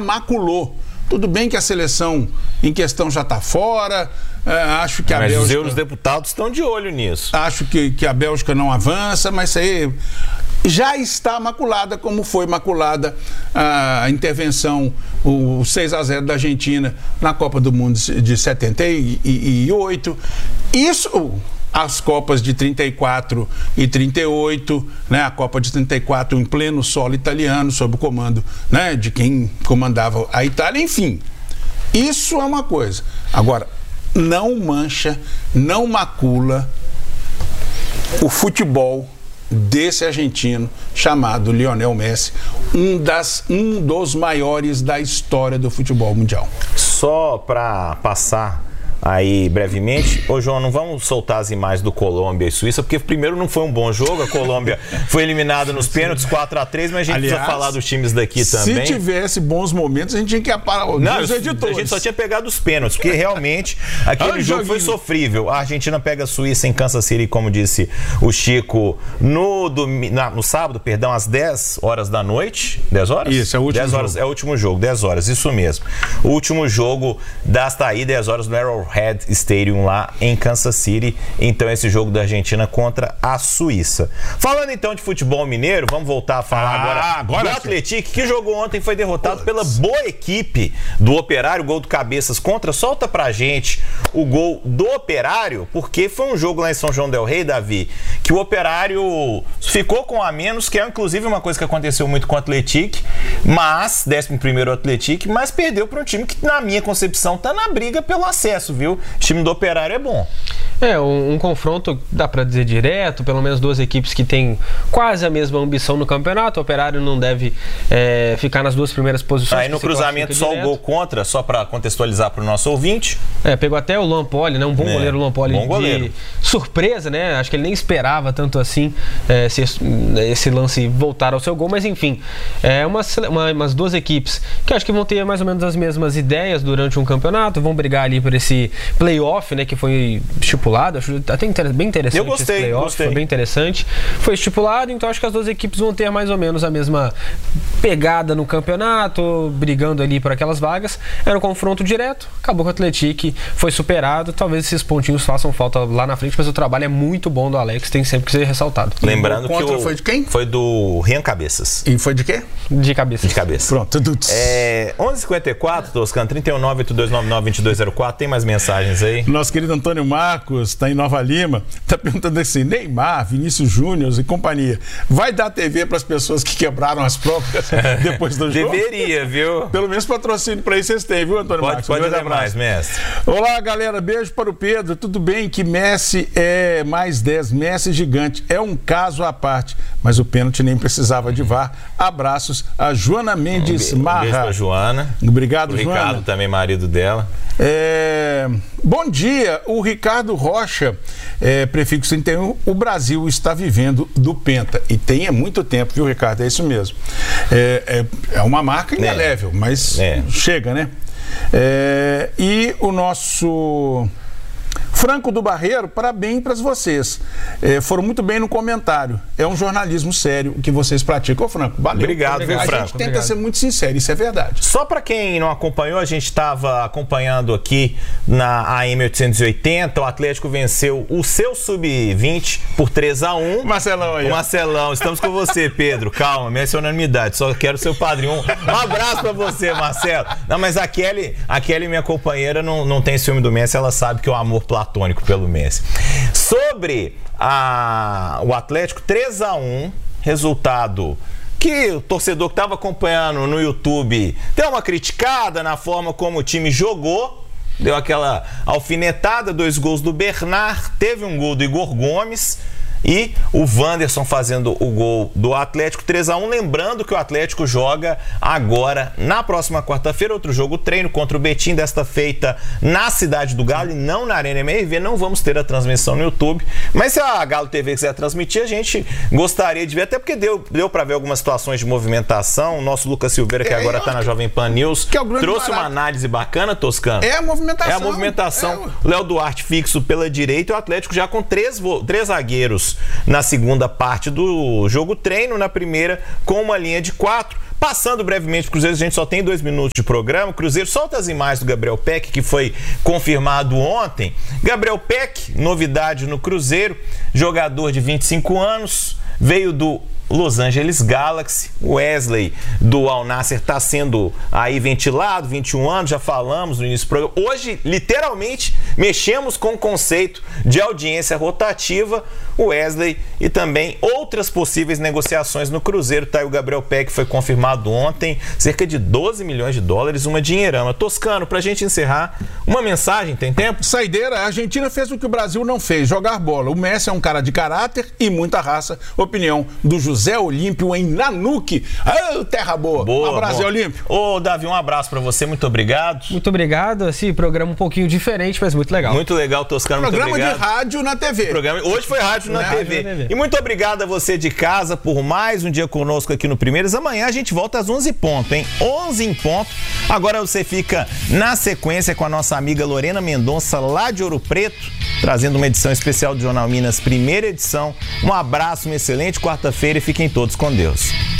maculou. Tudo bem que a seleção em questão já está fora, acho que a Bélgica... Mas os eurodeputados estão de olho nisso. Acho que a Bélgica não avança, mas isso aí já está maculada, como foi maculada a intervenção, o 6-0 da Argentina na Copa do Mundo de 78. Isso... As Copas de 34 e 38, né? A Copa de 34 em pleno solo italiano, sob o comando, né, de quem comandava a Itália, enfim. Isso é uma coisa. Agora, não mancha, não macula o futebol desse argentino chamado Lionel Messi, um dos maiores da história do futebol mundial. Só para passar aí brevemente, ô João, não vamos soltar as imagens do Colômbia e Suíça, porque primeiro não foi um bom jogo, a Colômbia foi eliminada nos pênaltis 4-3, mas a gente precisa falar dos times daqui também. Se tivesse bons momentos, a gente tinha que aparar os editores. A gente só tinha pegado os pênaltis, porque realmente aquele jogo foi sofrível. A Argentina pega a Suíça em Kansas City, como disse o Chico, no sábado, perdão, às 10 horas da noite. 10 horas? Isso, é o último 10 horas, jogo. é o último jogo, 10 horas, isso mesmo. O último jogo desta aí, 10 horas no Arrowhead Stadium lá em Kansas City. Então esse jogo da Argentina contra a Suíça. Falando então de futebol mineiro, vamos voltar a falar agora do Atlético, que jogou ontem, foi derrotado pela boa equipe do Operário, gol do Cabeças contra. Solta pra gente o gol do Operário, porque foi um jogo lá em São João del Rei, Davi, que o Operário ficou com a menos, que é inclusive uma coisa que aconteceu muito com o Atlético, mas 11º Atlético, mas perdeu para um time que na minha concepção tá na briga pelo acesso, viu? O time do Operário é bom. É, um confronto, dá pra dizer direto, pelo menos duas equipes que têm quase a mesma ambição no campeonato. O Operário não deve ficar nas duas primeiras posições. Aí no cruzamento só direto. O gol contra, só pra contextualizar pro nosso ouvinte. Pegou até o Luan Poli, né? Um bom goleiro, o Luan Poli, de surpresa, né? Acho que ele nem esperava tanto assim esse lance voltar ao seu gol, mas enfim, umas duas equipes que acho que vão ter mais ou menos as mesmas ideias durante um campeonato, vão brigar ali por esse playoff, né? Que foi estipulado, acho até bem interessante. Eu gostei, esse playoff, foi bem interessante. Foi estipulado, então acho que as duas equipes vão ter mais ou menos a mesma pegada no campeonato, brigando ali por aquelas vagas. Era um confronto direto, acabou com o Atlético, foi superado. Talvez esses pontinhos façam falta lá na frente, mas o trabalho é muito bom do Alex, tem sempre que ser ressaltado. Lembrando que foi de quem? Foi do Rian Cabeças. E foi de quê? De cabeça. De cabeça. Pronto, tudo. 11h54, Toscano, 31982992204. Tem mais mensagens aí? Nosso querido Antônio Marcos, está em Nova Lima, está perguntando assim: Neymar, Vinícius Júnior e companhia, vai dar TV para as pessoas que quebraram as próprias depois do jogo? Deveria, viu? Pelo menos patrocínio para isso vocês têm, viu, Antônio Marcos? Pode dar mais, mestre. Olá, galera, beijo para o Pedro. Tudo bem que Messi é mais 10, Messi gigante, é um caso à parte, mas o pênalti nem precisava de VAR. Abraços a Joana Mendes Marra. Beijo para Joana. Obrigado, Joana. Ricardo também, marido dela. Bom dia, o Ricardo Rocha, prefixo 31, o Brasil está vivendo do Penta, e tem há muito tempo, viu, Ricardo? É isso mesmo. É uma marca indelével, mas chega, né? E o nosso Franco do Barreiro, parabéns para vocês. Foram muito bem no comentário. É um jornalismo sério que vocês praticam. Ô, Franco, valeu. Obrigado, viu, Franco? A gente tenta ser muito sincero, isso é verdade. Só para quem não acompanhou, a gente estava acompanhando aqui na AM 880. O Atlético venceu o seu Sub-20 por 3-1. Marcelão aí. Marcelão, estamos com você, Pedro. Calma, minha unanimidade. Só quero seu padrinho. Um abraço para você, Marcelo. Não, mas a Kelly, minha companheira, não tem ciúme do Messi. Ela sabe que o amor platônico pelo Messi. Sobre o Atlético, 3-1, resultado que o torcedor que estava acompanhando no YouTube deu uma criticada na forma como o time jogou, deu aquela alfinetada, 2 gols do Bernard, teve um gol do Igor Gomes e o Wanderson fazendo o gol do Atlético, 3-1. Lembrando que o Atlético joga agora, na próxima quarta-feira, outro jogo, treino contra o Betim, desta feita na Cidade do Galo e não na Arena MRV. Não vamos ter a transmissão no YouTube, mas se a Galo TV quiser transmitir, a gente gostaria de ver, até porque deu para ver algumas situações de movimentação. O nosso Lucas Silveira, que agora está na Jovem Pan News, trouxe uma análise bacana, Toscano. É a movimentação. Léo Duarte fixo pela direita e o Atlético já com três zagueiros isso na segunda parte do jogo treino, na primeira com uma linha de 4. Passando brevemente o Cruzeiro, a gente só tem 2 minutos de programa. O Cruzeiro solta as imagens do Gabriel Peck, que foi confirmado ontem. Gabriel Peck, novidade no Cruzeiro, jogador de 25 anos, veio do Los Angeles Galaxy. O Wesley do Al Nassr está sendo aí ventilado, 21 anos, já falamos no início do programa. Hoje, literalmente, mexemos com o conceito de audiência rotativa. O Wesley e também outras possíveis negociações no Cruzeiro. Tá aí o Gabriel Peck, foi confirmado ontem, cerca de 12 milhões de dólares, uma dinheirama. Toscano, pra gente encerrar, uma mensagem, tem tempo? Saideira, a Argentina fez o que o Brasil não fez, jogar bola. O Messi é um cara de caráter e muita raça. Opinião do José Olímpio em Nanuque. Terra boa. Boa, um abraço, boa. Olímpio. Ô, Davi, um abraço pra você, muito obrigado. Muito obrigado, esse programa um pouquinho diferente, mas muito legal. Muito legal, Toscano, Programa muito obrigado. de rádio na TV. Hoje foi rádio na TV. E muito obrigado a você de casa por mais um dia conosco aqui no Primeiras. Amanhã a gente volta às 11 ponto, hein? 11 em ponto. Agora você fica na sequência com a nossa amiga Lorena Mendonça, lá de Ouro Preto, trazendo uma edição especial do Jornal Minas, primeira edição. Um abraço, uma excelente quarta-feira e fiquem todos com Deus.